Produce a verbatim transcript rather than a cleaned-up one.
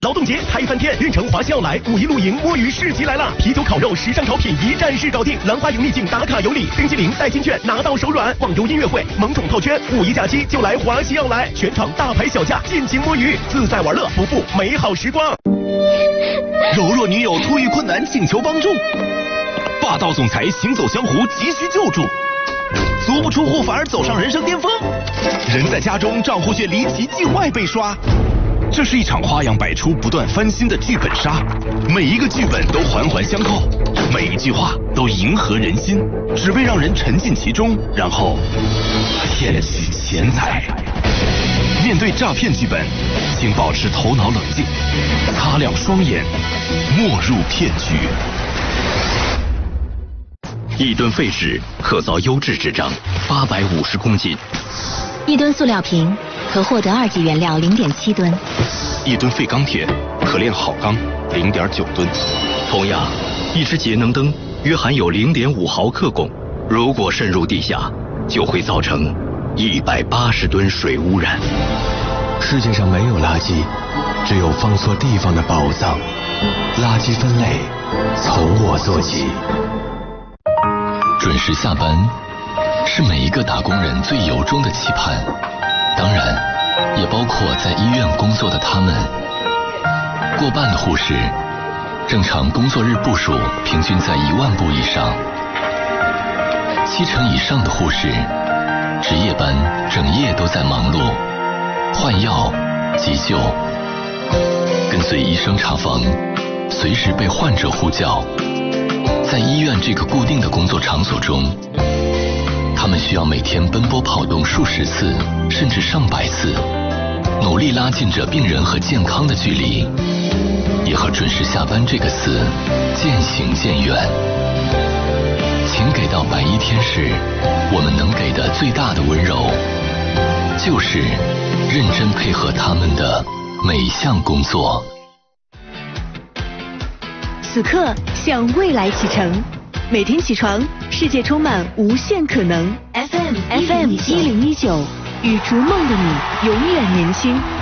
劳动节嗨翻天，运城华西奥莱五一露营摸鱼市集来啦！啤酒、烤肉、时尚潮品一站式搞定，兰花油腻镜打卡有礼，冰淇淋代金券拿到手软，网游音乐会、萌宠套圈，五一假期就来华西奥莱，全场大牌小价，尽情摸鱼，自在玩乐，不负美好时光。 柔弱女友突遇困难，请求帮助；霸道总裁行走江湖，急需救助。足不出户反而走上人生巅峰，人在家中账户却离奇境外被刷。这是一场花样百出、不断翻新的剧本杀，每一个剧本都环环相扣，每一句话都迎合人心，只为让人沉浸其中，然后骗取钱财。面对诈骗剧本，请保持头脑冷静，擦亮双眼，莫入骗局。 一吨废纸可造优质纸张八百五十公斤， 一吨塑料瓶可获得二级原料零点七吨， 一吨废钢铁可炼好钢零点九吨。同样，一只节能灯约含有零点五毫克汞，如果渗入地下，就会造成一百八十吨水污染。 世界上没有垃圾，只有放错地方的宝藏。垃圾分类从我做起。 准时下班是每一个打工人最由衷的期盼，当然也包括在医院工作的他们。过半的护士正常工作日步数平均在一万步以上，七成以上的护士值夜班整夜都在忙碌，换药、急救，跟随医生查房，随时被患者呼叫。在医院这个固定的工作场所中，他们需要每天奔波跑动数十次，甚至上百次，努力拉近着病人和健康的距离，也和准时下班这个词渐行渐远。请给到白衣天使我们能给的最大的温柔，就是认真配合他们的每一项工作。 此刻向未来启程，每天起床，世界充满无限可能。F M F M 一零一九，与逐梦的你永远年轻。